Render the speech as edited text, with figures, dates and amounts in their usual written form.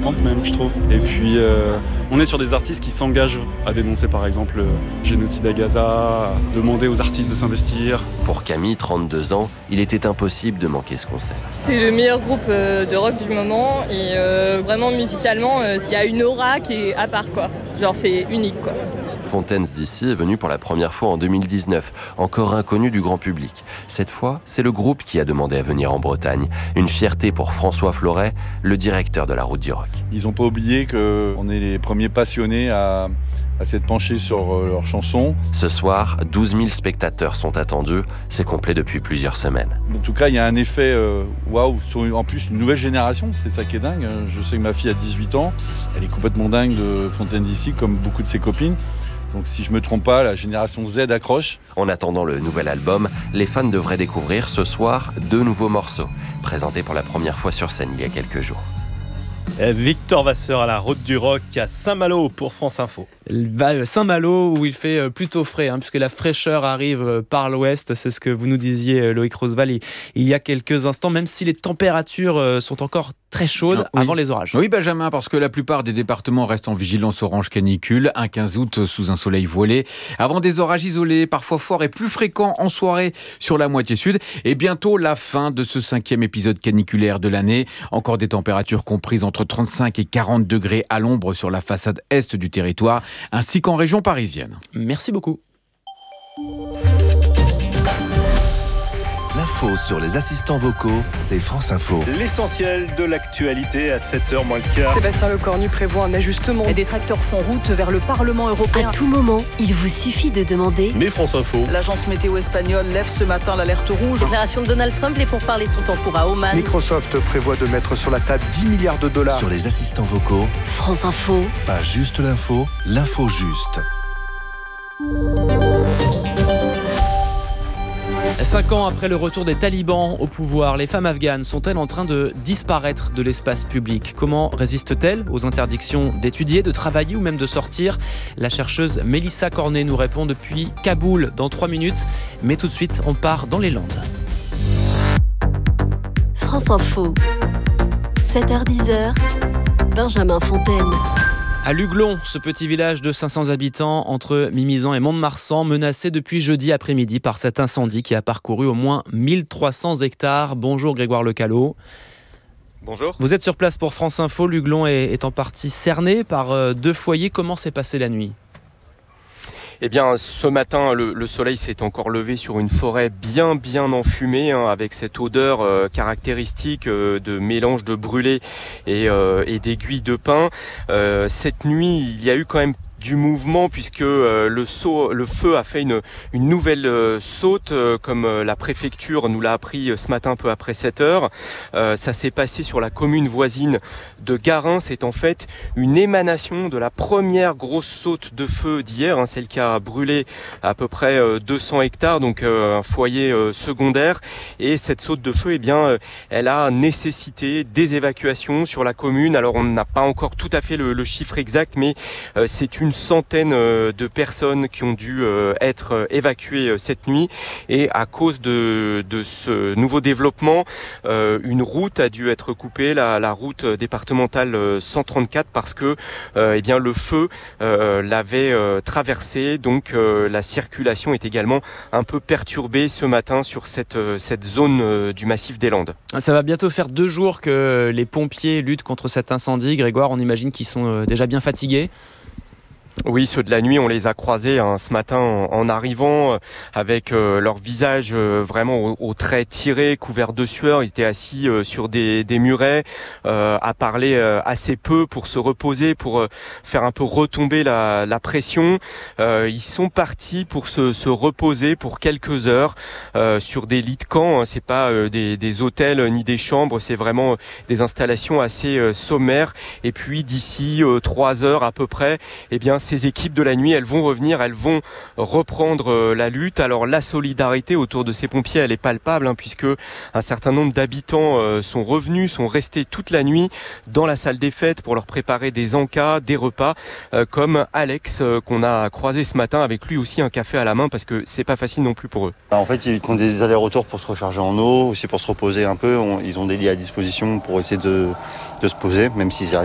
importante même, je trouve. Et puis on est sur des artistes qui s'engagent à dénoncer par exemple le génocide à Gaza, à demander aux artistes de s'investir. Pour Camille, 32 ans, il était impossible de manquer ce concert. C'est le meilleur groupe de rock du moment et vraiment musicalement, il y a une aura qui est à part quoi. Genre c'est unique quoi. Fontaines DC est venu pour la première fois en 2019, encore inconnu du grand public. Cette fois, c'est le groupe qui a demandé à venir en Bretagne. Une fierté pour François Floret, le directeur de la Route du Rock. Ils n'ont pas oublié qu'on est les premiers passionnés à s'être penchés sur leurs chansons. Ce soir, 12 000 spectateurs sont attendus. C'est complet depuis plusieurs semaines. En tout cas, il y a un effet waouh, en plus une nouvelle génération, c'est ça qui est dingue. Je sais que ma fille a 18 ans, elle est complètement dingue de Fontaines DC, comme beaucoup de ses copines. Donc si je ne me trompe pas, la génération Z accroche. En attendant le nouvel album, les fans devraient découvrir ce soir 2 nouveaux morceaux, présentés pour la première fois sur scène il y a quelques jours. Victor Vasseur à la Route du Rock à Saint-Malo pour France Info. Saint-Malo où il fait plutôt frais, puisque la fraîcheur arrive par l'ouest, c'est ce que vous nous disiez Loïc Roosevelt il y a quelques instants, même si les températures sont encore très chaudes avant les orages. Oui Benjamin, parce que la plupart des départements restent en vigilance orange canicule, un 15 août sous un soleil voilé, avant des orages isolés, parfois forts et plus fréquents en soirée sur la moitié sud, et bientôt la fin de ce 5e épisode caniculaire de l'année, encore des températures comprises entre 35 et 40 degrés à l'ombre sur la façade est du territoire, ainsi qu'en région parisienne. Merci beaucoup. L'info sur les assistants vocaux, c'est France Info. L'essentiel de l'actualité à 7h moins le quart. Sébastien Lecornu prévoit un ajustement. Les détracteurs font route vers le Parlement européen. À tout moment, il vous suffit de demander. Mais France Info. L'agence météo espagnole lève ce matin l'alerte rouge. Déclaration de Donald Trump, les pourparlers sont en cours à Oman. Microsoft prévoit de mettre sur la table 10 milliards de dollars. Sur les assistants vocaux, France Info. pas juste l'info, l'info juste. 5 ans après le retour des talibans au pouvoir, les femmes afghanes sont-elles en train de disparaître de l'espace public ? Comment résistent-elles aux interdictions d'étudier, de travailler ou même de sortir ? La chercheuse Mélissa Cornet nous répond depuis Kaboul dans 3 minutes. Mais tout de suite, on part dans les Landes. France Info. 7h-10h. Benjamin Fontaine. À Luglon, ce petit village de 500 habitants entre Mimizan et Mont-de-Marsan, menacé depuis jeudi après-midi par cet incendie qui a parcouru au moins 1300 hectares. Bonjour Grégoire Lecalot. Bonjour. Vous êtes sur place pour France Info. Luglon est en partie cerné par 2 foyers. Comment s'est passée la nuit ? Eh bien, ce matin, le soleil s'est encore levé sur une forêt bien enfumée, avec cette odeur caractéristique de mélange de brûlé et d'aiguilles de pin. Cette nuit, il y a eu quand même du mouvement puisque le feu a fait une nouvelle saute comme la préfecture nous l'a appris ce matin un peu après 7h. Ça s'est passé sur la commune voisine de Garin. C'est en fait une émanation de la première grosse saute de feu d'hier, celle qui a brûlé à peu près 200 hectares, donc un foyer secondaire. Et cette saute de feu, elle a nécessité des évacuations sur la commune. Alors on n'a pas encore tout à fait le chiffre exact, mais c'est une centaine de personnes qui ont dû être évacuées cette nuit. Et à cause de ce nouveau développement, une route a dû être coupée, la route départementale 134, parce que le feu l'avait traversée. Donc la circulation est également un peu perturbée ce matin sur cette zone du massif des Landes. Ça va bientôt faire 2 jours que les pompiers luttent contre cet incendie. Grégoire, on imagine qu'ils sont déjà bien fatigués. Oui, ceux de la nuit, on les a croisés ce matin en arrivant avec leur visage vraiment aux traits tirés, couverts de sueur. Ils étaient assis sur des murets, à parler assez peu pour se reposer, pour faire un peu retomber la pression. Ils sont partis pour se reposer pour quelques heures sur des lits de camp. C'est pas des hôtels ni des chambres, c'est vraiment des installations assez sommaires. Et puis d'ici 3 heures à peu près, ces équipes de la nuit, elles vont revenir, elles vont reprendre la lutte. Alors la solidarité autour de ces pompiers, elle est palpable, puisque un certain nombre d'habitants sont revenus, sont restés toute la nuit dans la salle des fêtes pour leur préparer des encas, des repas, comme Alex qu'on a croisé ce matin, avec lui aussi un café à la main, parce que c'est pas facile non plus pour eux. En fait, ils font des allers-retours pour se recharger en eau, aussi pour se reposer un peu. Ils ont des lits à disposition pour essayer de se poser, même s'ils y arrivent